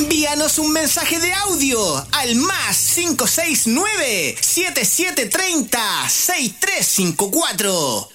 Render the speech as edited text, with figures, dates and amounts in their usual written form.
Envíanos un mensaje de audio al +569 7730 6354.